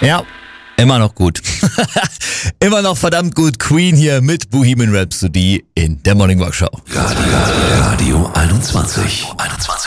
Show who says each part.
Speaker 1: Ja, immer noch gut. Immer noch verdammt gut. Queen hier mit Bohemian Rhapsody in der Morning Rock Show.
Speaker 2: Radio 21.